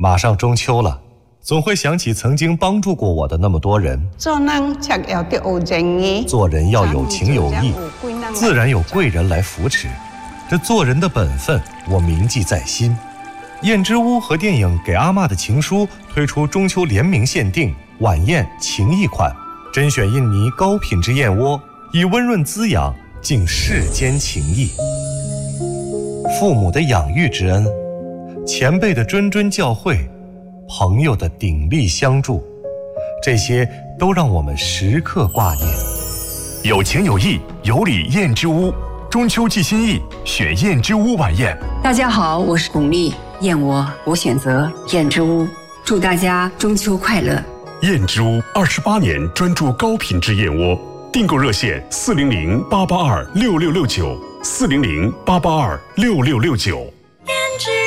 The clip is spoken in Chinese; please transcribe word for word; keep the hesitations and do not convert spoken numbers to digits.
马上中秋了，总会想起曾经帮助过我的那么多人。 做人才要得有仁义， 做人要有情有义，自然有贵人来扶持。这做人的本分，我铭记在心。燕之屋和电影《给阿嬷的情书》推出中秋联名限定晚宴情谊款，甄选印尼高品质燕窝，以温润滋养敬世间情谊。父母的养育之恩，前辈的谆谆教诲，朋友的鼎力相助，这些都让我们时刻挂念。 有情有义，有礼燕之屋，中秋寄心意，选燕之屋晚宴。 大家好，我是巩俐，燕窝我选择燕之屋，祝大家中秋快乐。 燕之屋二十八年专注高品质燕窝，订购热线四零零八八二六六六九，四零零八八二六六六九。